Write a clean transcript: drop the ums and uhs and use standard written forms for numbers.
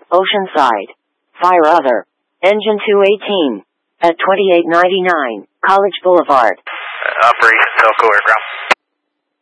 Oceanside. Fire other. Engine 218. At 2899, College Boulevard. Operation Telco Aircraft.